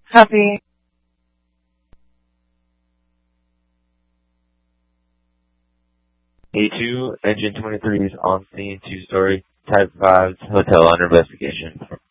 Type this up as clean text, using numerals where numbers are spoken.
Copy. A2, Engine 23 is on scene, two-story, Type 5 hotel under investigation.